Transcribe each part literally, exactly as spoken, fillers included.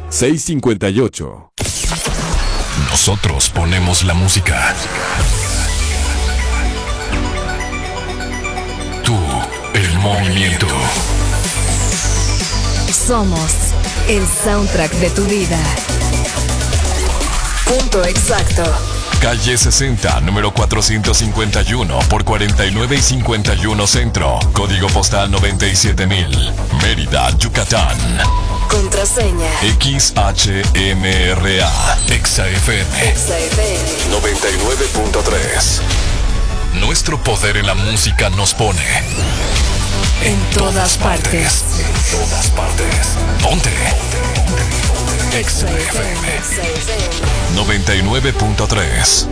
seis cinco ocho. Nosotros ponemos la música. Tú, el movimiento. Somos el soundtrack de tu vida. Punto exacto. Calle sesenta, número cuatrocientos cincuenta y uno por cuarenta y nueve y cincuenta y uno Centro. Código postal noventa y siete mil. Mérida, Yucatán. Contraseña X H M R A. Exa F M. Exa F M noventa y nueve punto tres. Nuestro poder en la música nos pone en todas partes. En todas partes. Ponte. Exa F M noventa y nueve punto tres.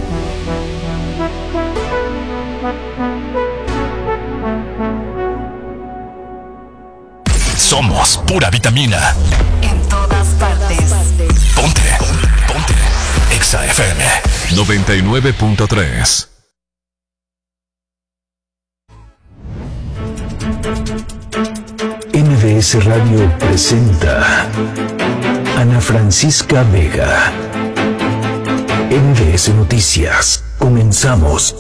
Somos pura vitamina. En todas partes. Ponte. Ponte. Exa F M noventa y nueve punto tres. M V S Radio presenta Ana Francisca Vega. M V S Noticias. Comenzamos.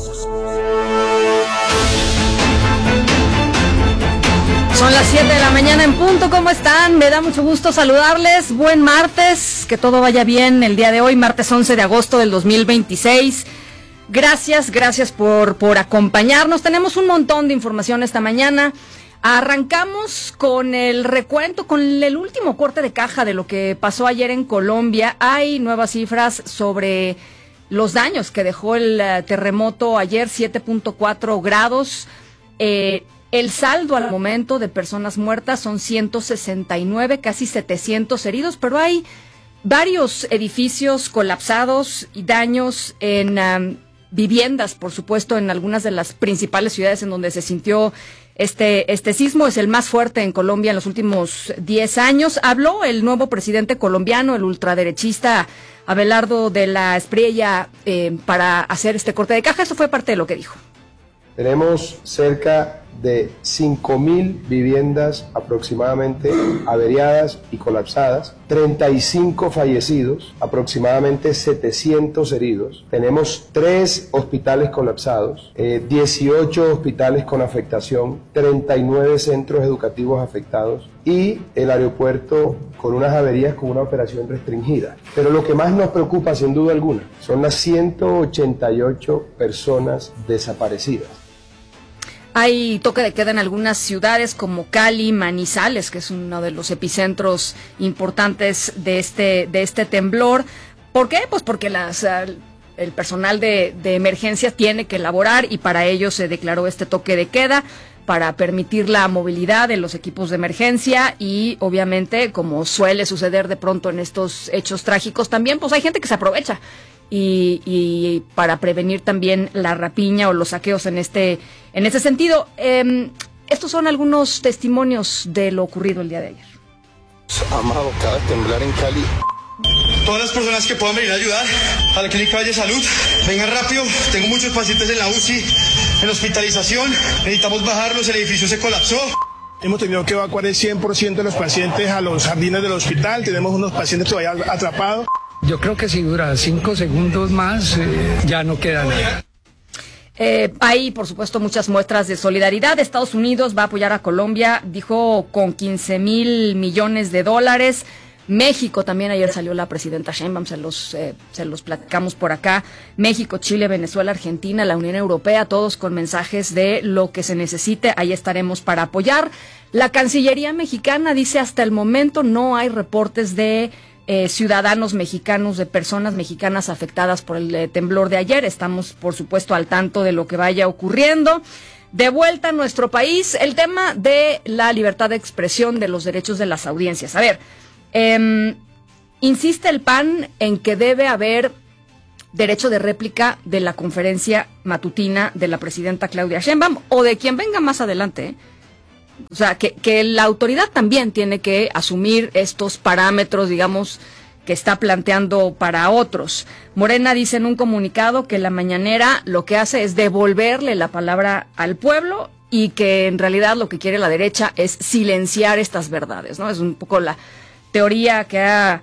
Son las siete de la mañana en punto. ¿Cómo están? Me da mucho gusto saludarles. Buen martes. Que todo vaya bien el día de hoy, martes once de agosto del dos mil veintiséis. Gracias, gracias por, por acompañarnos. Tenemos un montón de información esta mañana. Arrancamos con el recuento, con el último corte de caja de lo que pasó ayer en Colombia. Hay nuevas cifras sobre los daños que dejó el uh, terremoto ayer, siete punto cuatro grados. Eh, el saldo al momento de personas muertas son ciento sesenta y nueve, casi setecientos heridos, pero hay varios edificios colapsados y daños en um, viviendas, por supuesto, en algunas de las principales ciudades en donde se sintió Este, este sismo. Es el más fuerte en Colombia en los últimos diez años. Habló el nuevo presidente colombiano, el ultraderechista Abelardo de la Espriella, eh, para hacer este corte de caja. Eso fue parte de lo que dijo. Tenemos cerca de cinco mil viviendas aproximadamente averiadas y colapsadas, treinta y cinco fallecidos, aproximadamente setecientos heridos. Tenemos tres hospitales colapsados, eh, dieciocho hospitales con afectación, treinta y nueve centros educativos afectados y el aeropuerto con unas averías con una operación restringida. Pero lo que más nos preocupa, sin duda alguna, son las ciento ochenta y ocho personas desaparecidas. Hay toque de queda en algunas ciudades como Cali, Manizales, que es uno de los epicentros importantes de este de este temblor. ¿Por qué? Pues porque las, el personal de, de emergencia tiene que laborar y para ello se declaró este toque de queda para permitir la movilidad de los equipos de emergencia y obviamente, como suele suceder de pronto en estos hechos trágicos también, pues hay gente que se aprovecha. Y, y para prevenir también la rapiña o los saqueos en este en ese sentido. Eh, estos son algunos testimonios de lo ocurrido el día de ayer. Amado, acaba de temblar en Cali. Todas las personas que puedan venir a ayudar a la Clínica Valle Salud, vengan rápido. Tengo muchos pacientes en la U C I, en hospitalización. Necesitamos bajarlos, el edificio se colapsó. Hemos tenido que evacuar el cien por ciento de los pacientes a los jardines del hospital. Tenemos unos pacientes todavía atrapados. Yo creo que si dura cinco segundos más, eh, ya no queda nada. Eh, hay, por supuesto, muchas muestras de solidaridad. Estados Unidos va a apoyar a Colombia, dijo, con quince mil millones de dólares. México también, ayer salió la presidenta Sheinbaum, se los, eh, se los platicamos por acá. México, Chile, Venezuela, Argentina, la Unión Europea, todos con mensajes de lo que se necesite. Ahí estaremos para apoyar. La Cancillería mexicana dice hasta el momento no hay reportes de Eh, ciudadanos mexicanos, de personas mexicanas afectadas por el eh, temblor de ayer. Estamos, por supuesto, al tanto de lo que vaya ocurriendo. De vuelta a nuestro país, el tema de la libertad de expresión, de los derechos de las audiencias. A ver, eh, insiste el P A N en que debe haber derecho de réplica de la conferencia matutina de la presidenta Claudia Sheinbaum o de quien venga más adelante, ¿eh? O sea, que, que la autoridad también tiene que asumir estos parámetros, digamos, que está planteando para otros. Morena dice en un comunicado que la mañanera lo que hace es devolverle la palabra al pueblo y que en realidad lo que quiere la derecha es silenciar estas verdades, ¿no? Es un poco la teoría que ha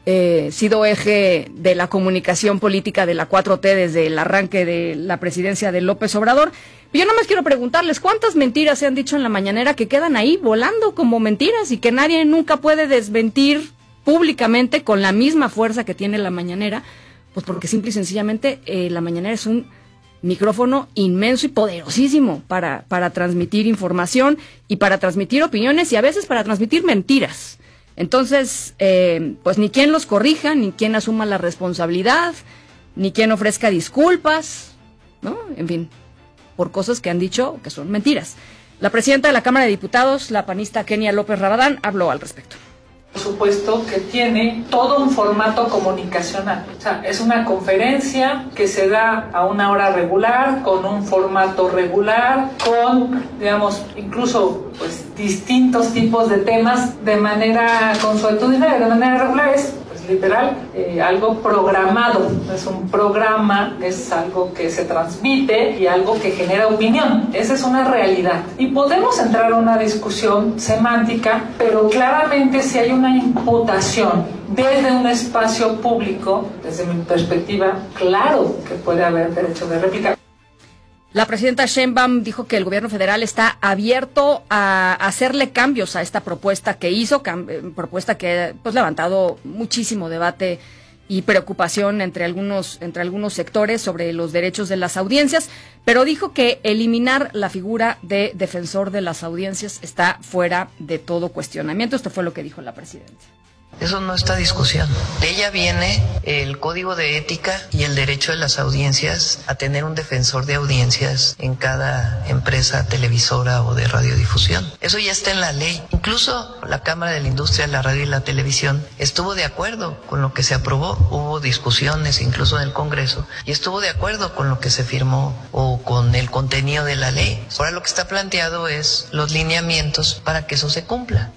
eh, sido eje de la comunicación política de la cuatro T desde el arranque de la presidencia de López Obrador. Yo nada más quiero preguntarles, ¿cuántas mentiras se han dicho en la mañanera que quedan ahí volando como mentiras y que nadie nunca puede desmentir públicamente con la misma fuerza que tiene la mañanera? Pues porque simple y sencillamente eh, la mañanera es un micrófono inmenso y poderosísimo para, para transmitir información y para transmitir opiniones y a veces para transmitir mentiras. Entonces, eh, pues ni quien los corrija, ni quien asuma la responsabilidad, ni quien ofrezca disculpas, ¿no? En fin, por cosas que han dicho que son mentiras. La presidenta de la Cámara de Diputados, la panista Kenia López Rabadán, habló al respecto. Por supuesto que tiene todo un formato comunicacional. O sea, es una conferencia que se da a una hora regular, con un formato regular, con, digamos, incluso pues distintos tipos de temas de manera consuetudinaria, de manera regular. Es pues literal eh, algo programado, es un programa, es algo que se transmite y algo que genera opinión. Esa es una realidad. Y podemos entrar a una discusión semántica, pero claramente si hay una imputación desde un espacio público, desde mi perspectiva, claro que puede haber derecho de réplica. La presidenta Sheinbaum dijo que el gobierno federal está abierto a hacerle cambios a esta propuesta que hizo, cam- propuesta que ha pues, levantado muchísimo debate y preocupación entre algunos, entre algunos sectores sobre los derechos de las audiencias, pero dijo que eliminar la figura de defensor de las audiencias está fuera de todo cuestionamiento. Esto fue lo que dijo la presidenta. Eso no está discusión. De ella viene el código de ética y el derecho de las audiencias a tener un defensor de audiencias en cada empresa televisora o de radiodifusión. Eso ya está en la ley. Incluso la Cámara de la Industria de la Radio y la Televisión estuvo de acuerdo con lo que se aprobó. Hubo discusiones incluso en el Congreso y estuvo de acuerdo con lo que se firmó o con el contenido de la ley. Ahora lo que está planteado es los lineamientos para que eso se cumpla.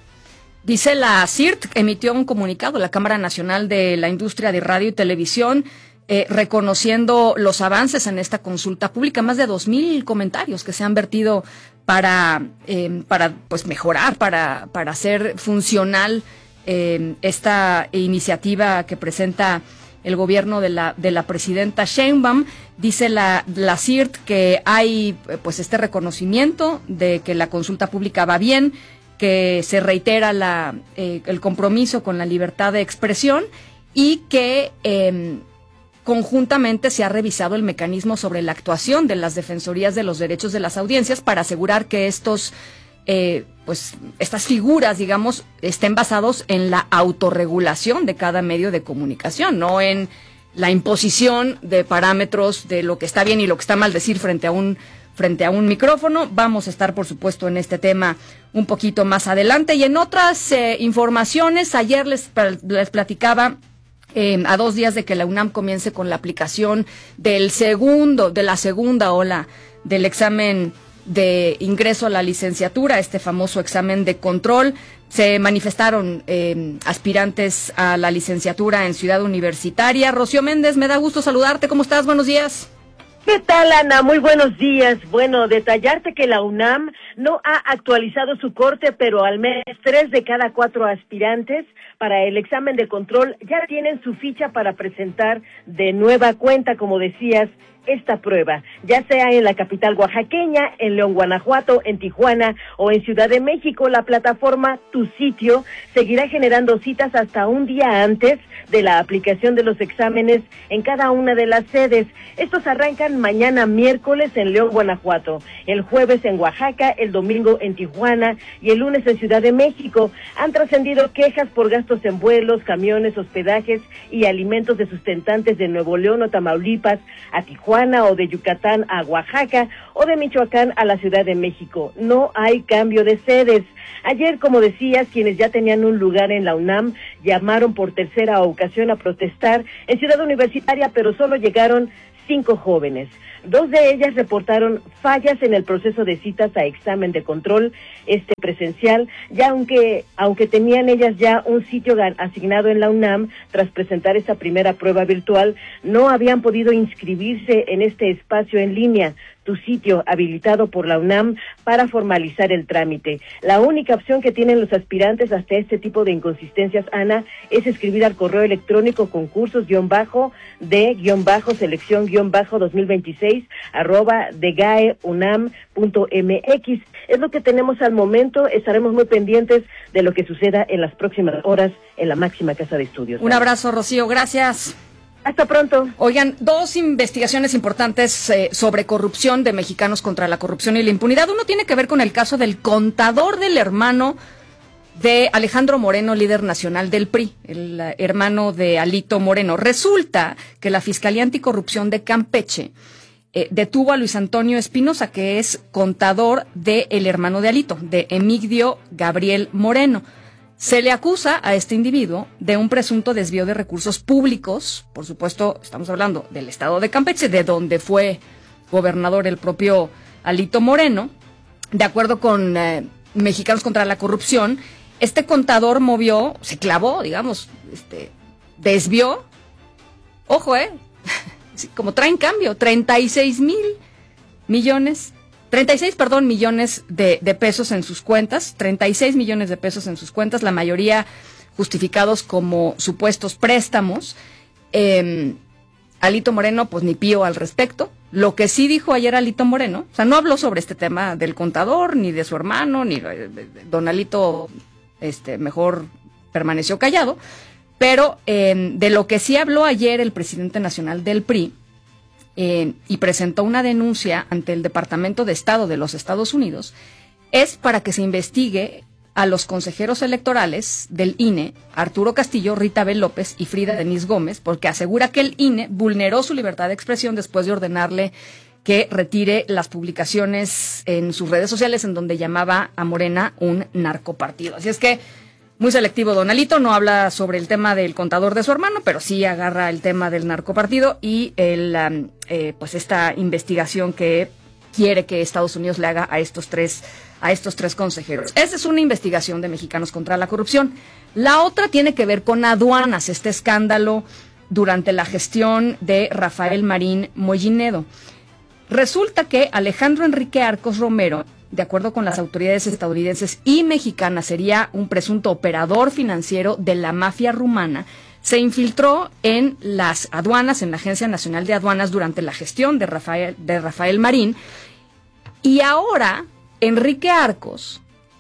Dice la C I R T, emitió un comunicado, la Cámara Nacional de la Industria de Radio y Televisión, eh, reconociendo los avances en esta consulta pública, más de dos mil comentarios que se han vertido para, eh, para pues mejorar, para, para hacer funcional eh, esta iniciativa que presenta el gobierno de la, de la presidenta Sheinbaum. Dice la, la C I R T que hay pues este reconocimiento de que la consulta pública va bien, que se reitera la, eh, el compromiso con la libertad de expresión y que eh, conjuntamente se ha revisado el mecanismo sobre la actuación de las defensorías de los derechos de las audiencias para asegurar que estos, eh, pues, estas figuras, digamos, estén basados en la autorregulación de cada medio de comunicación, no en la imposición de parámetros de lo que está bien y lo que está mal decir frente a un frente a un micrófono. Vamos a estar, por supuesto, en este tema un poquito más adelante. Y en otras eh, informaciones, ayer les, les platicaba, eh, a dos días de que la UNAM comience con la aplicación del segundo, de la segunda ola del examen de ingreso a la licenciatura, este famoso examen de control, se manifestaron eh, aspirantes a la licenciatura en Ciudad Universitaria. Rocío Méndez, me da gusto saludarte. ¿Cómo estás? Buenos días. ¿Qué tal, Ana? Muy buenos días. Bueno, detallarte que la UNAM no ha actualizado su corte, pero al menos tres de cada cuatro aspirantes para el examen de control ya tienen su ficha para presentar de nueva cuenta, como decías, esta prueba, ya sea en la capital oaxaqueña, en León, Guanajuato, en Tijuana o en Ciudad de México. La plataforma Tu Sitio seguirá generando citas hasta un día antes de la aplicación de los exámenes en cada una de las sedes. Estos arrancan mañana miércoles en León, Guanajuato, el jueves en Oaxaca, el domingo en Tijuana y el lunes en Ciudad de México. Han trascendido quejas por gastos en vuelos, camiones, hospedajes y alimentos de sustentantes de Nuevo León o Tamaulipas a Tijuana, o de Yucatán a Oaxaca, o de Michoacán a la Ciudad de México. No hay cambio de sedes. Ayer, como decías, quienes ya tenían un lugar en la UNAM llamaron por tercera ocasión a protestar en Ciudad Universitaria, pero solo llegaron cinco jóvenes. Dos de ellas reportaron fallas en el proceso de citas a examen de control este presencial, ya aunque aunque tenían ellas ya un sitio asignado en la UNAM tras presentar esta primera prueba virtual, no habían podido inscribirse en este espacio en línea. tu sitio habilitado por la UNAM para formalizar el trámite. La única opción que tienen los aspirantes hasta este tipo de inconsistencias, Ana, es escribir al correo electrónico concursos guión bajo de guión bajo selección guión bajo dos mil veintiséis arroba degaeunam punto mx. Es lo que tenemos al momento. Estaremos muy pendientes de lo que suceda en las próximas horas en la máxima casa de estudios. Un abrazo, Rocío, gracias. Hasta pronto. Oigan, dos investigaciones importantes eh, sobre corrupción de Mexicanos contra la Corrupción y la Impunidad. Uno tiene que ver con el caso del contador del hermano de Alejandro Moreno, líder nacional del P R I, el uh, hermano de Alito Moreno. Resulta que la Fiscalía Anticorrupción de Campeche eh, detuvo a Luis Antonio Espinosa, que es contador del hermano de Alito, de Emigdio Gabriel Moreno. Se le acusa a este individuo de un presunto desvío de recursos públicos. Por supuesto, estamos hablando del estado de Campeche, de donde fue gobernador el propio Alito Moreno. De acuerdo con eh, Mexicanos contra la Corrupción, este contador movió, se clavó, digamos, este, desvió, ojo, eh, como traen cambio, treinta y seis mil millones treinta y seis, perdón, millones de, de pesos en sus cuentas, treinta y seis millones de pesos en sus cuentas, la mayoría justificados como supuestos préstamos. Eh, Alito Moreno, pues ni pío al respecto. Lo que sí dijo ayer Alito Moreno, o sea, no habló sobre este tema del contador, ni de su hermano, ni de, de, de don Alito, este, mejor permaneció callado, pero eh, de lo que sí habló ayer el presidente nacional del P R I, Eh, y presentó una denuncia ante el Departamento de Estado de los Estados Unidos, es para que se investigue a los consejeros electorales del I N E, Arturo Castillo, Rita B. López y Frida Denise Gómez, porque asegura que el I N E vulneró su libertad de expresión después de ordenarle que retire las publicaciones en sus redes sociales en donde llamaba a Morena un narcopartido. Así es que muy selectivo don Alito, no habla sobre el tema del contador de su hermano, pero sí agarra el tema del narcopartido y el, um, eh, pues esta investigación que quiere que Estados Unidos le haga a estos tres, a estos tres consejeros. Esa es una investigación de Mexicanos contra la Corrupción. La otra tiene que ver con aduanas, este escándalo durante la gestión de Rafael Marín Mollinedo. Resulta que Alejandro Enrique Arcos Romero, de acuerdo con las autoridades estadounidenses y mexicanas, sería un presunto operador financiero de la mafia rumana, se infiltró en las aduanas, en la Agencia Nacional de Aduanas durante la gestión de Rafael, de Rafael Marín, y ahora Enrique Arcos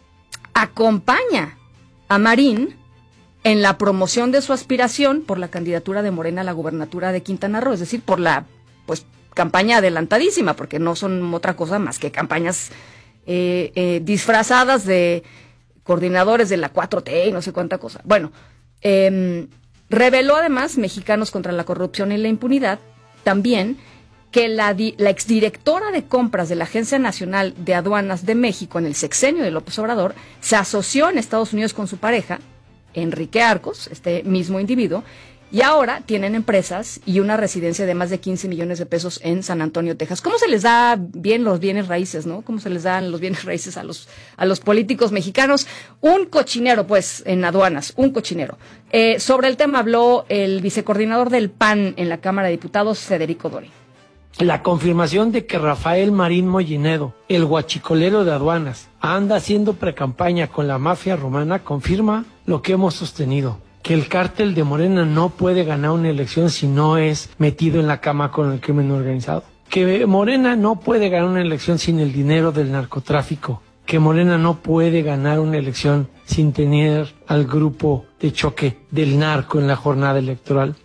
acompaña a Marín en la promoción de su aspiración por la candidatura de Morena a la gubernatura de Quintana Roo, es decir, por la pues campaña adelantadísima, porque no son otra cosa más que campañas Eh, eh, disfrazadas de coordinadores de la cuatro T y no sé cuánta cosa. Bueno, eh, reveló además Mexicanos contra la Corrupción y la Impunidad también que la, di, la exdirectora de compras de la Agencia Nacional de Aduanas de México en el sexenio de López Obrador se asoció en Estados Unidos con su pareja, Enrique Arcos, este mismo individuo, y ahora tienen empresas y una residencia de más de quince millones de pesos en San Antonio, Texas. ¿Cómo se les da bien los bienes raíces, no? ¿Cómo se les dan los bienes raíces a los a los políticos mexicanos? Un cochinero, pues, en aduanas, un cochinero. Eh, sobre el tema habló el vicecoordinador del P A N en la Cámara de Diputados, Federico Dori. La confirmación de que Rafael Marín Mollinedo, el guachicolero de aduanas, anda haciendo precampaña con la mafia rumana, confirma lo que hemos sostenido, que el cártel de Morena no puede ganar una elección si no es metido en la cama con el crimen organizado. Que Morena no puede ganar una elección sin el dinero del narcotráfico. Que Morena no puede ganar una elección sin tener al grupo de choque del narco en la jornada electoral.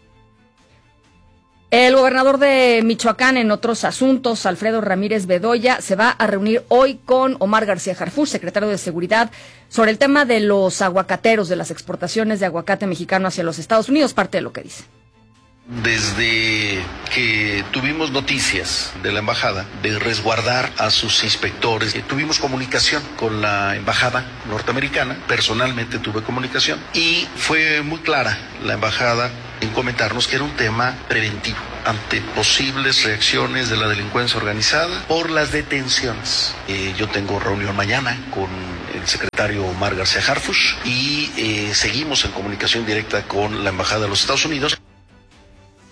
El gobernador de Michoacán, en otros asuntos, Alfredo Ramírez Bedoya, se va a reunir hoy con Omar García Harfuch, secretario de Seguridad, sobre el tema de los aguacateros, de las exportaciones de aguacate mexicano hacia los Estados Unidos, parte de lo que dice. Desde que tuvimos noticias de la embajada de resguardar a sus inspectores, eh, tuvimos comunicación con la embajada norteamericana, personalmente tuve comunicación y fue muy clara la embajada en comentarnos que era un tema preventivo ante posibles reacciones de la delincuencia organizada por las detenciones. Eh, yo tengo reunión mañana con el secretario Omar García Harfuch y eh, seguimos en comunicación directa con la embajada de los Estados Unidos.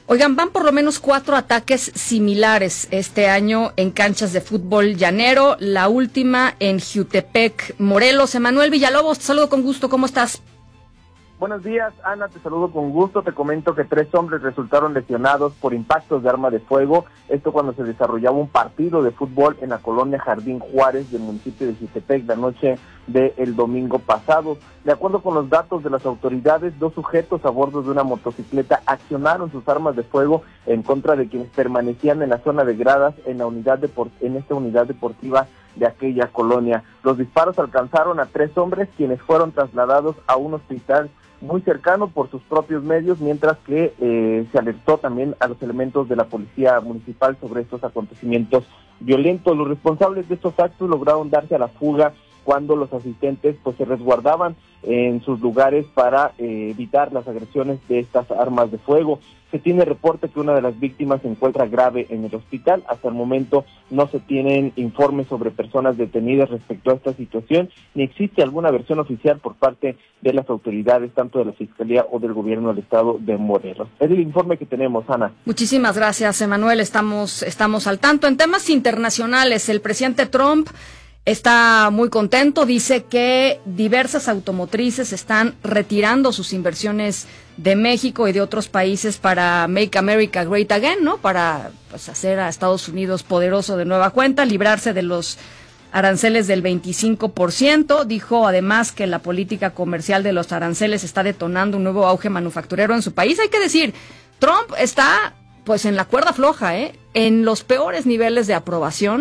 Oigan, van por lo menos cuatro ataques similares este año en canchas de fútbol llanero, la última en Jiutepec, Morelos. Emanuel Villalobos, te saludo con gusto, ¿cómo estás? Buenos días, Ana, te saludo con gusto. Te comento que tres hombres resultaron lesionados por impactos de arma de fuego. Esto cuando se desarrollaba un partido de fútbol en la colonia Jardín Juárez del municipio de Jiutepec la noche del domingo pasado. De acuerdo con los datos de las autoridades, dos sujetos a bordo de una motocicleta accionaron sus armas de fuego en contra de quienes permanecían en la zona de gradas en la unidad depor- en esta unidad deportiva de aquella colonia. Los disparos alcanzaron a tres hombres, quienes fueron trasladados a un hospital muy cercano por sus propios medios, mientras que eh, se alertó también a los elementos de la policía municipal sobre estos acontecimientos violentos. Los responsables de estos actos lograron darse a la fuga cuando los asistentes pues se resguardaban en sus lugares para eh, evitar las agresiones de estas armas de fuego. Se tiene reporte que una de las víctimas se encuentra grave en el hospital. Hasta el momento no se tienen informes sobre personas detenidas respecto a esta situación, ni existe alguna versión oficial por parte de las autoridades, tanto de la Fiscalía o del Gobierno del Estado de Morelos. Es el informe que tenemos, Ana. Muchísimas gracias, Emanuel. Estamos, estamos al tanto. En temas internacionales, el presidente Trump está muy contento, dice que diversas automotrices están retirando sus inversiones de México y de otros países para Make America Great Again, ¿no? Para pues, hacer a Estados Unidos poderoso de nueva cuenta, librarse de los aranceles del veinticinco por ciento. Dijo además que la política comercial de los aranceles está detonando un nuevo auge manufacturero en su país. Hay que decir, Trump está pues en la cuerda floja, ¿eh? En los peores niveles de aprobación,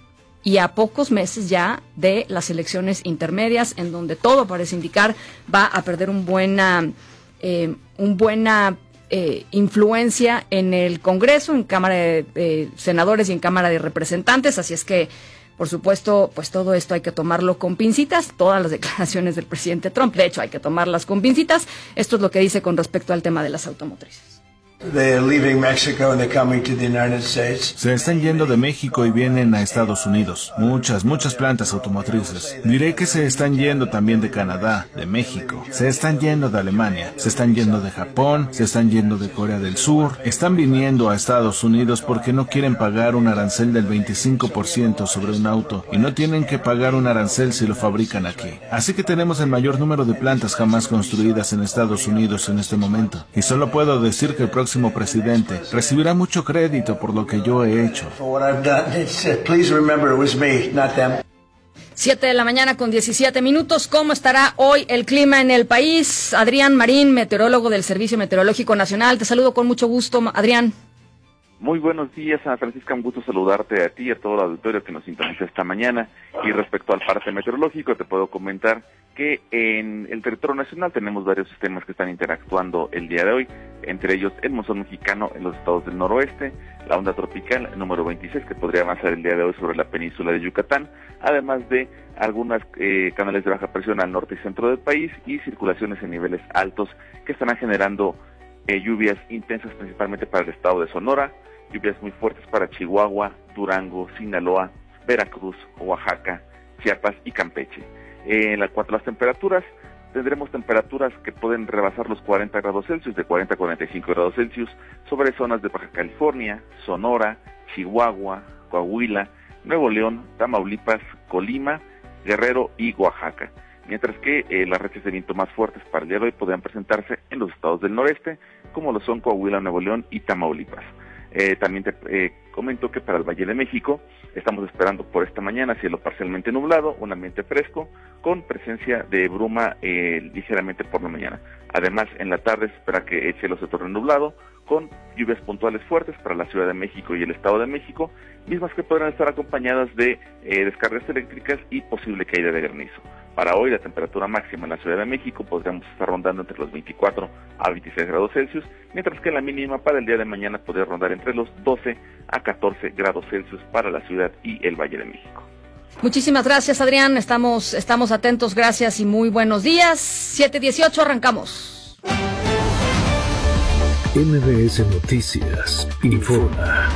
y a pocos meses ya de las elecciones intermedias, en donde todo parece indicar va a perder un buena, eh, un buena eh, influencia en el Congreso, en Cámara de eh, Senadores y en Cámara de Representantes. Así es que, por supuesto, pues todo esto hay que tomarlo con pincitas, todas las declaraciones del presidente Trump, de hecho hay que tomarlas con pincitas. Esto es lo que dice con respecto al tema de las automotrices. Se están yendo de México y vienen a Estados Unidos. Muchas, muchas plantas automotrices. Diré que se están yendo también de Canadá, de México. Se están yendo de Alemania. Se están yendo de Japón. Se están yendo de Corea del Sur. Están viniendo a Estados Unidos porque no quieren pagar un arancel del veinticinco por ciento sobre un auto. Y no tienen que pagar un arancel si lo fabrican aquí. Así que tenemos el mayor número de plantas jamás construidas en Estados Unidos en este momento. Y solo puedo decir que el próximo próximo presidente recibirá mucho crédito por lo que yo he hecho. Siete de la mañana con diecisiete minutos. ¿Cómo estará hoy el clima en el país? Adrián Marín, meteorólogo del Servicio Meteorológico Nacional. Te saludo con mucho gusto, Adrián. Muy buenos días, Ana Francisca, un gusto saludarte a ti y a todo el auditorio que nos sintoniza esta mañana. Y respecto al parte meteorológico, te puedo comentar que en el territorio nacional tenemos varios sistemas que están interactuando el día de hoy, entre ellos el monzón mexicano en los estados del noroeste, la onda tropical número veintiséis que podría avanzar el día de hoy sobre la península de Yucatán, además de algunas eh, canales de baja presión al norte y centro del país y circulaciones en niveles altos que estarán generando eh, lluvias intensas principalmente para el estado de Sonora, lluvias muy fuertes para Chihuahua, Durango, Sinaloa, Veracruz, Oaxaca, Chiapas y Campeche. Eh, en cuanto a las temperaturas, tendremos temperaturas que pueden rebasar los cuarenta grados Celsius, de cuarenta a cuarenta y cinco grados Celsius, sobre zonas de Baja California, Sonora, Chihuahua, Coahuila, Nuevo León, Tamaulipas, Colima, Guerrero y Oaxaca. Mientras que eh, las rachas de viento más fuertes para el día de hoy podrían presentarse en los estados del noreste, como lo son Coahuila, Nuevo León y Tamaulipas. Eh, también te eh, comento que para el Valle de México estamos esperando por esta mañana cielo parcialmente nublado, un ambiente fresco con presencia de bruma eh, ligeramente por la mañana. Además, en la tarde se espera que el cielo se torne nublado con lluvias puntuales fuertes para la Ciudad de México y el Estado de México, mismas que podrán estar acompañadas de eh, descargas eléctricas y posible caída de granizo. Para hoy la temperatura máxima en la Ciudad de México podríamos estar rondando entre los veinticuatro a veintiséis grados Celsius, mientras que la mínima para el día de mañana podría rondar entre los doce a catorce grados Celsius para la ciudad y el Valle de México. Muchísimas gracias, Adrián. Estamos, estamos atentos, gracias y muy buenos días. siete dieciocho, arrancamos. M B S Noticias informa.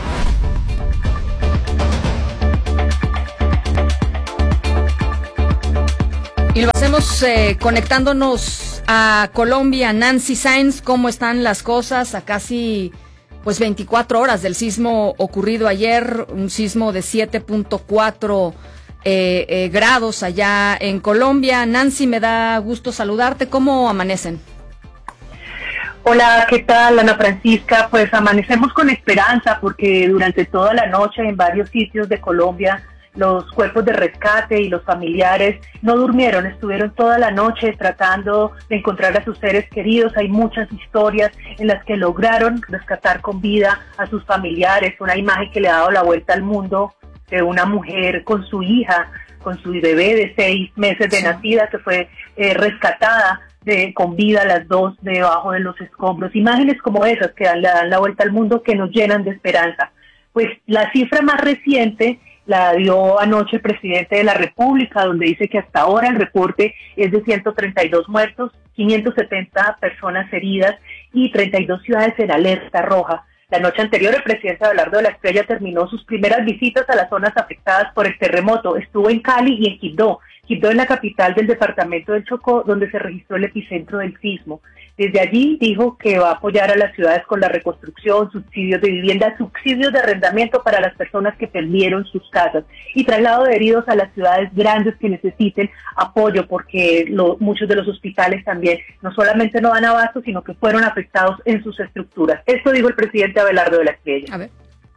Y lo hacemos eh, conectándonos a Colombia. Nancy Sáenz, ¿cómo están las cosas? A casi pues veinticuatro horas del sismo ocurrido ayer, un sismo de siete punto cuatro eh, eh, grados allá en Colombia. Nancy, me da gusto saludarte. ¿Cómo amanecen? Hola, ¿qué tal, Ana Francisca? Pues amanecemos con esperanza porque durante toda la noche en varios sitios de Colombia los cuerpos de rescate y los familiares no durmieron, estuvieron toda la noche tratando de encontrar a sus seres queridos. Hay muchas historias en las que lograron rescatar con vida a sus familiares, una imagen que le ha dado la vuelta al mundo de una mujer con su hija, con su bebé de seis meses de nacida, que fue eh, rescatada de, con vida, las dos debajo de los escombros. Imágenes como esas que dan, le dan la vuelta al mundo, que nos llenan de esperanza. Pues la cifra más reciente la dio anoche el presidente de la República, donde dice que hasta ahora el reporte es de ciento treinta y dos muertos, quinientas setenta personas heridas y treinta y dos ciudades en alerta roja. La noche anterior el presidente Abelardo de la Espriella terminó sus primeras visitas a las zonas afectadas por el terremoto. Estuvo en Cali y en Quibdó. Quibdó en la capital del departamento del Chocó, donde se registró el epicentro del sismo. Desde allí dijo que va a apoyar a las ciudades con la reconstrucción, subsidios de vivienda, subsidios de arrendamiento para las personas que perdieron sus casas y traslado de heridos a las ciudades grandes que necesiten apoyo, porque lo, muchos de los hospitales también no solamente no dan abasto, sino que fueron afectados en sus estructuras. Esto dijo el presidente Abelardo de la Espriella. A ver.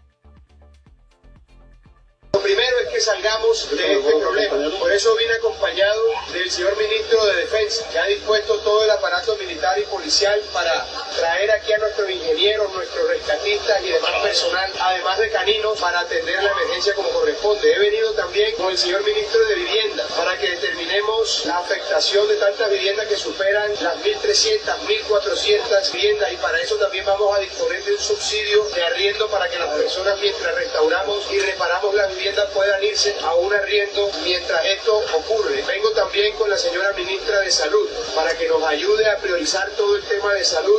Lo primero es que salgamos de este problema. Por eso vine acompañado del señor ministro de Defensa, que ha dispuesto todo el aparato militar y policial para traer aquí a nuestros ingenieros, nuestros rescatistas y demás personal, además de caninos, para atender la emergencia como corresponde. He venido también con el señor ministro de Vivienda para que determinemos la afectación de tantas viviendas que superan las mil trescientas, mil cuatrocientas viviendas, y para eso también vamos a disponer de un subsidio de arriendo para que las personas, mientras restauramos y reparamos las viviendas, puedan irse a un arriendo mientras esto ocurre. Vengo también con la señora ministra de Salud para que nos ayude a priorizar todo el tema de salud.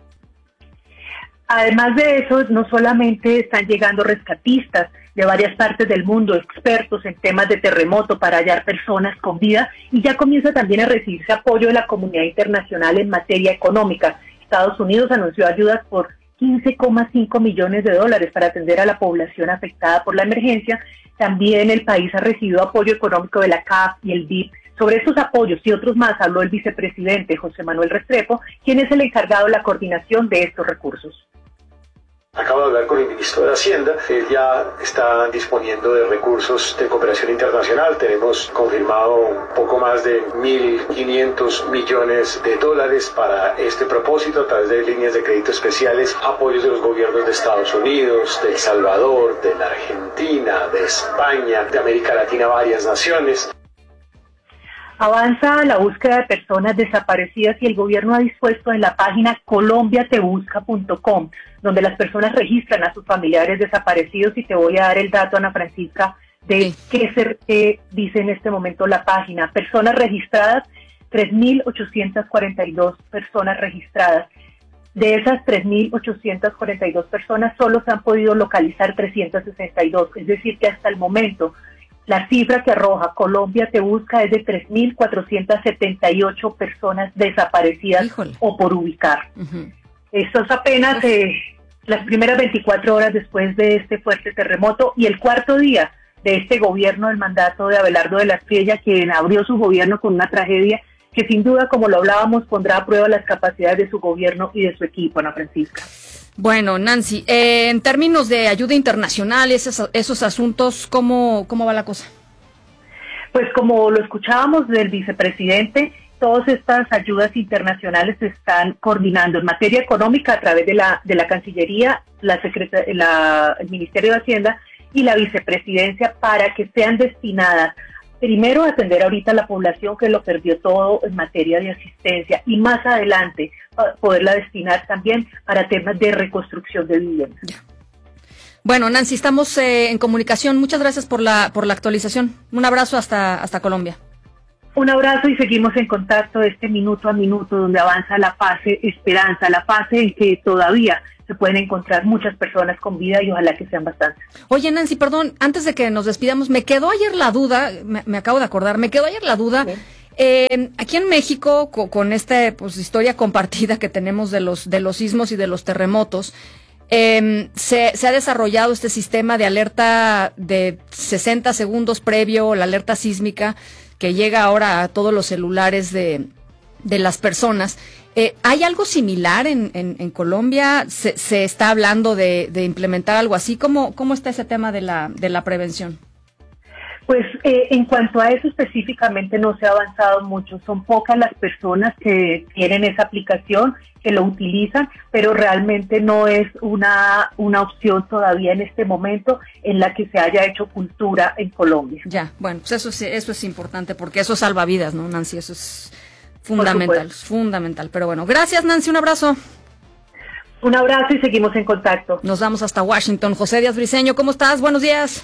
Además de eso, no solamente están llegando rescatistas de varias partes del mundo, expertos en temas de terremoto para hallar personas con vida, y ya comienza también a recibirse apoyo de la comunidad internacional en materia económica. Estados Unidos anunció ayudas por quince coma cinco millones de dólares para atender a la población afectada por la emergencia. También el país ha recibido apoyo económico de la C A F y el D I P. Sobre estos apoyos y otros más habló el vicepresidente José Manuel Restrepo, quien es el encargado de la coordinación de estos recursos. Acabo de hablar con el ministro de Hacienda, él ya está disponiendo de recursos de cooperación internacional. Tenemos confirmado un poco más de mil quinientos millones de dólares para este propósito a través de líneas de crédito especiales, apoyos de los gobiernos de Estados Unidos, de El Salvador, de la Argentina, de España, de América Latina, varias naciones. Avanza la búsqueda de personas desaparecidas y el gobierno ha dispuesto en la página colombia te busca punto com, donde las personas registran a sus familiares desaparecidos, y te voy a dar el dato, Ana Francisca, de qué se eh, dice en este momento la página. Personas registradas, tres mil ochocientas cuarenta y dos personas registradas. De esas tres mil ochocientas cuarenta y dos personas, solo se han podido localizar trescientas sesenta y dos, es decir, que hasta el momento la cifra que arroja Colombia Te Busca es de tres mil cuatrocientas setenta y ocho personas desaparecidas. Híjole. O por ubicar. Uh-huh. Esto es apenas eh, las primeras veinticuatro horas después de este fuerte terremoto y el cuarto día de este gobierno del mandato de Abelardo de la Espriella, quien abrió su gobierno con una tragedia que sin duda, como lo hablábamos, pondrá a prueba las capacidades de su gobierno y de su equipo, Ana Francisca. Bueno, Nancy, eh, en términos de ayuda internacional, esos, esos asuntos, ¿cómo, ¿cómo va la cosa? Pues como lo escuchábamos del vicepresidente, todas estas ayudas internacionales se están coordinando en materia económica a través de la de la Cancillería, la, Secreta, la el Ministerio de Hacienda y la Vicepresidencia, para que sean destinadas primero a atender ahorita a la población que lo perdió todo en materia de asistencia, y más adelante poderla destinar también para temas de reconstrucción de viviendas. Ya. Bueno, Nancy, estamos eh, en comunicación. Muchas gracias por la por la actualización. Un abrazo hasta hasta Colombia. Un abrazo y seguimos en contacto este minuto a minuto, donde avanza la fase esperanza, la fase en que todavía se pueden encontrar muchas personas con vida y ojalá que sean bastantes. Oye, Nancy, perdón, antes de que nos despidamos, me quedó ayer la duda, me, me acabo de acordar, me quedó ayer la duda, sí. eh, aquí en México, con, con esta pues, historia compartida que tenemos de los, de los sismos y de los terremotos, Eh, se, se ha desarrollado este sistema de alerta de sesenta segundos previo, la alerta sísmica, que llega ahora a todos los celulares de, de las personas. Eh, ¿Hay algo similar en, en, en Colombia? ¿Se, se está hablando de, de implementar algo así? ¿Cómo, cómo está ese tema de la, de la prevención? Pues eh, en cuanto a eso específicamente no se ha avanzado mucho. Son pocas las personas que tienen esa aplicación, que lo utilizan, pero realmente no es una, una opción todavía en este momento en la que se haya hecho cultura en Colombia. Ya, bueno, pues eso, eso es importante porque eso salva vidas, ¿no, Nancy? Eso es fundamental, fundamental. Pero bueno, gracias, Nancy, un abrazo. Un abrazo y seguimos en contacto. Nos vamos hasta Washington. José Díaz Briceño, ¿cómo estás? Buenos días.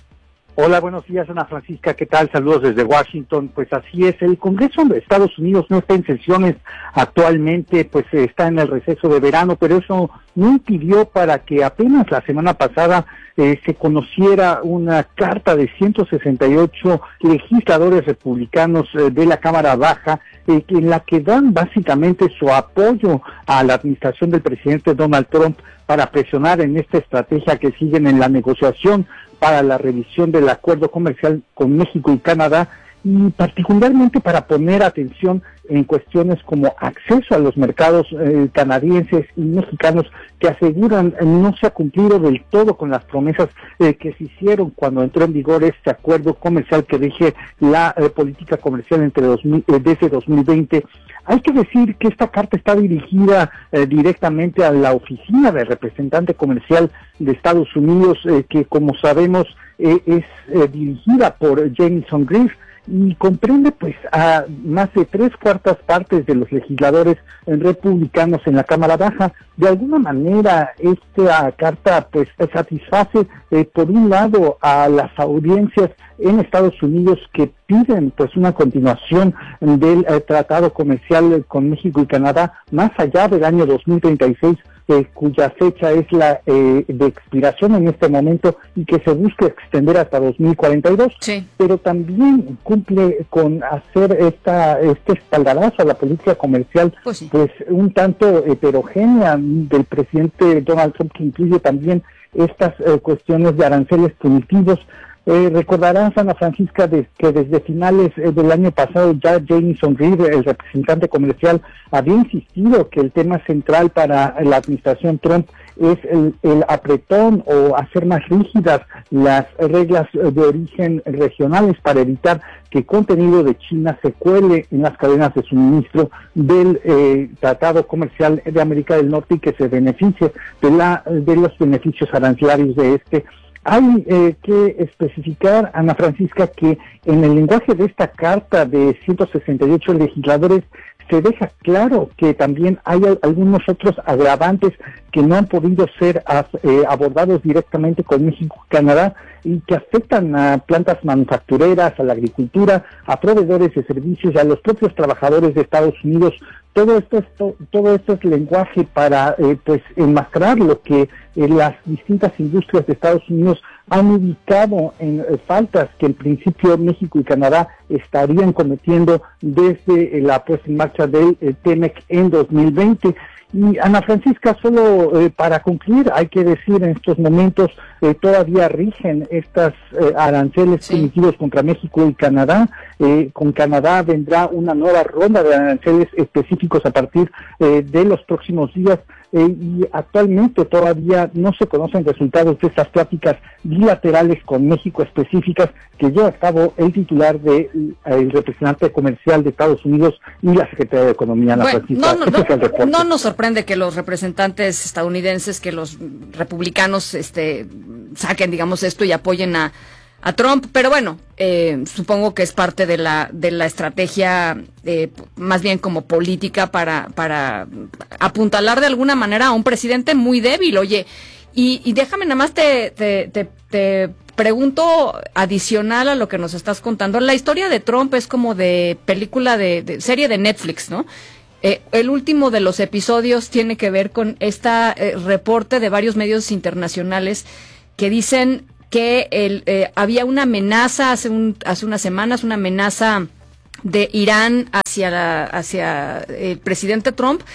Hola, buenos días, Ana Francisca, ¿qué tal? Saludos desde Washington. Pues así es, el Congreso de Estados Unidos no está en sesiones actualmente, pues está en el receso de verano, pero eso no impidió para que apenas la semana pasada eh, se conociera una carta de ciento sesenta y ocho legisladores republicanos eh, de la Cámara Baja, eh, en la que dan básicamente su apoyo a la administración del presidente Donald Trump para presionar en esta estrategia que siguen en la negociación para la revisión del acuerdo comercial con México y Canadá, y particularmente para poner atención en cuestiones como acceso a los mercados eh, canadienses y mexicanos, que aseguran eh, no se ha cumplido del todo con las promesas eh, que se hicieron cuando entró en vigor este acuerdo comercial que rige la eh, política comercial entre dos mil, eh, desde dos mil veinte. Hay que decir que esta carta está dirigida eh, directamente a la oficina del representante comercial de Estados Unidos, eh, que como sabemos eh, es eh, dirigida por Jamieson Greaves, y comprende pues a más de tres cuartas partes de los legisladores republicanos en la Cámara Baja. De alguna manera esta carta pues satisface eh, por un lado a las audiencias en Estados Unidos que piden pues una continuación del eh, tratado comercial con México y Canadá más allá del año dos mil treinta y seis, eh, cuya fecha es la eh, de expiración en este momento, y que se busca extender hasta dos mil cuarenta y dos. Sí. Pero también cumple con hacer esta este espaldarazo a la política comercial pues, sí. pues un tanto heterogénea del presidente Donald Trump, que incluye también estas eh, cuestiones de aranceles punitivos. Eh, recordarán, Ana Francisca, de, que desde finales eh, del año pasado ya Jamieson Greaves, el representante comercial, había insistido que el tema central para la administración Trump es el, el apretón o hacer más rígidas las reglas de origen regionales para evitar que contenido de China se cuele en las cadenas de suministro del eh, Tratado Comercial de América del Norte y que se beneficie de, la, de los beneficios arancelarios de este. Hay eh, que especificar, Ana Francisca, que en el lenguaje de esta carta de ciento sesenta y ocho legisladores se deja claro que también hay algunos otros agravantes que no han podido ser eh, abordados directamente con México y Canadá, y que afectan a plantas manufactureras, a la agricultura, a proveedores de servicios y a los propios trabajadores de Estados Unidos. Todo esto es, to, todo esto es lenguaje para eh, pues enmascarar lo que eh, las distintas industrias de Estados Unidos han ubicado en eh, faltas que en principio México y Canadá estarían cometiendo desde eh, la puesta en marcha del eh, T M E C en dos mil veinte. Y Ana Francisca, solo eh, para concluir, hay que decir en estos momentos eh, todavía rigen estas eh, aranceles sí. punitivos contra México y Canadá. Eh, con Canadá vendrá una nueva ronda de aranceles específicos a partir eh, de los próximos días. Eh, y actualmente todavía no se conocen resultados de estas pláticas bilaterales con México específicas que lleva a cabo el titular del de, representante comercial de Estados Unidos y la Secretaría de Economía, Ana bueno, Francisca. No, no, no, no nos sorprende que los representantes estadounidenses, que los republicanos este, saquen, digamos, esto y apoyen a a Trump, pero bueno, eh, supongo que es parte de la de la estrategia, eh, más bien como política para para apuntalar de alguna manera a un presidente muy débil. Oye, y, y déjame nada más te, te, te, te pregunto, adicional a lo que nos estás contando, la historia de Trump es como de película de, de serie de Netflix, ¿no? Eh, el último de los episodios tiene que ver con este eh, reporte de varios medios internacionales que dicen que el, eh, había una amenaza hace, un, hace unas semanas, una amenaza de Irán hacia, la, hacia el presidente Trump,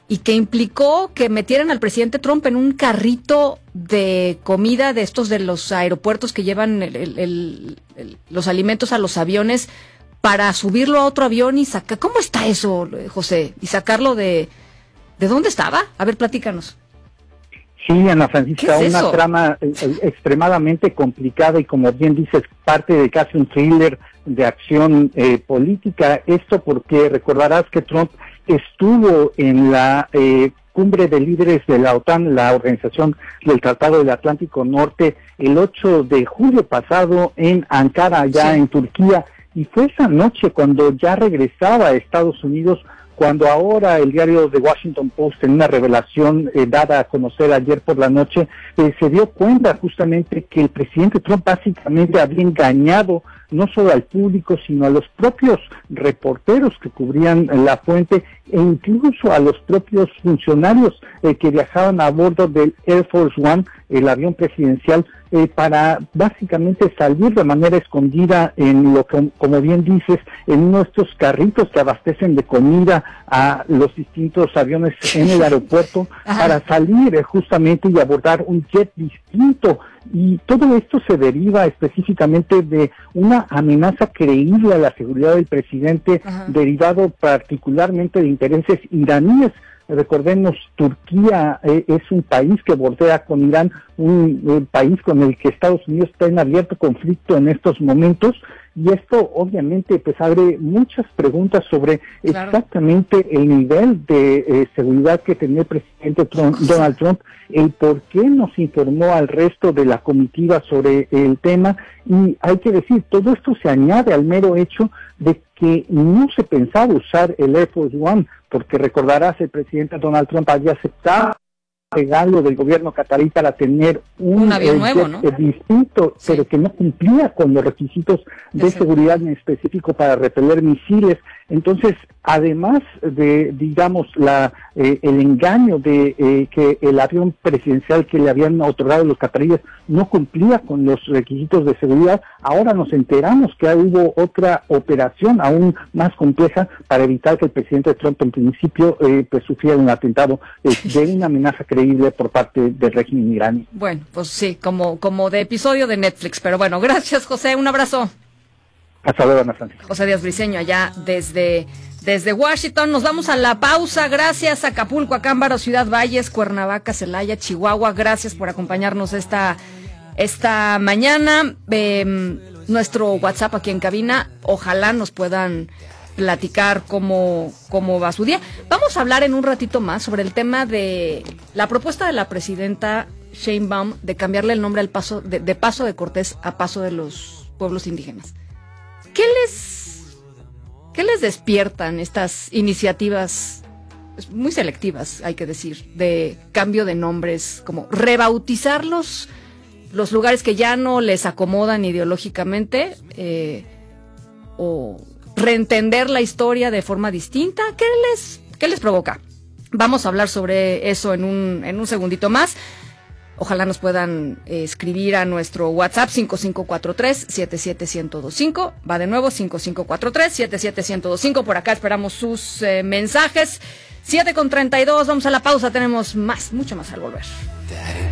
y que implicó que metieran al presidente Trump en un carrito de comida de estos de los aeropuertos que llevan el, el, el, el, los alimentos a los aviones para subirlo a otro avión y sacar. ¿Cómo está eso, José? Y sacarlo de... ¿De dónde estaba? A ver, platícanos. Sí, Ana Francisca, ¿Qué es una eso? trama eh, extremadamente complicada y, como bien dices, parte de casi un thriller de acción eh, política. Esto porque recordarás que Trump estuvo en la eh, cumbre de líderes de la OTAN, la Organización del Tratado del Atlántico Norte, el ocho de julio pasado en Ankara, ya Sí. en Turquía, y fue esa noche cuando ya regresaba a Estados Unidos, cuando ahora el diario The Washington Post, en una revelación eh, dada a conocer ayer por la noche, eh, se dio cuenta justamente que el presidente Trump básicamente había engañado no solo al público, sino a los propios reporteros que cubrían la fuente, e incluso a los propios funcionarios eh, que viajaban a bordo del Air Force One, el avión presidencial, eh, para básicamente salir de manera escondida en lo que, como bien dices, en uno de estos carritos que abastecen de comida a los distintos aviones en el aeropuerto, para salir eh, justamente y abordar un jet distinto. Y todo esto se deriva específicamente de una amenaza creíble a la seguridad del presidente, Ajá. derivado particularmente de intereses iraníes. Recordemos, Turquía eh, es un país que bordea con Irán, un, un país con el que Estados Unidos está en abierto conflicto en estos momentos, y esto obviamente pues abre muchas preguntas sobre claro. exactamente el nivel de eh, seguridad que tenía el presidente Trump, Donald Trump, el por qué nos informó al resto de la comitiva sobre el tema. Y hay que decir, todo esto se añade al mero hecho de que no se pensaba usar el Air Force One, porque recordarás, el presidente Donald Trump había aceptado el regalo del gobierno catarí para tener un, un avión eh, nuevo, ¿no? distinto, sí. pero que no cumplía con los requisitos de sí. seguridad en específico para repeler misiles. Entonces, además de, digamos, la eh, el engaño de eh, que el avión presidencial que le habían otorgado los cataríes no cumplía con los requisitos de seguridad, ahora nos enteramos que hubo otra operación aún más compleja para evitar que el presidente Trump en principio eh, pues sufriera un atentado eh, de una amenaza creíble por parte del régimen iraní. Bueno, pues sí, como, como de episodio de Netflix, pero bueno, gracias, José, un abrazo. Hasta luego, Ana Francisca. José Díaz Briceño, allá desde, desde Washington. Nos vamos a la pausa. Gracias, Acapulco, Acámbaro, Ciudad Valles, Cuernavaca, Celaya, Chihuahua. Gracias por acompañarnos esta, esta mañana. Eh, nuestro WhatsApp aquí en cabina. Ojalá nos puedan platicar cómo, cómo va su día. Vamos a hablar en un ratito más sobre el tema de la propuesta de la presidenta Sheinbaum de cambiarle el nombre al paso de, de Paso de Cortés a Paso de los Pueblos Indígenas. ¿Qué les, qué les despiertan estas iniciativas muy selectivas, hay que decir, de cambio de nombres, como rebautizar los, los lugares que ya no les acomodan ideológicamente, eh, o reentender la historia de forma distinta? ¿Qué les, qué les provoca? Vamos a hablar sobre eso en un, en un segundito más. Ojalá nos puedan eh, escribir a nuestro WhatsApp cinco cinco cuatro tres, siete siete uno cero dos cinco. Va de nuevo, cinco cinco cuatro tres, siete siete uno cero dos cinco. Por acá esperamos sus eh, mensajes. siete con treinta y dos, vamos a la pausa. Tenemos más, mucho más al volver.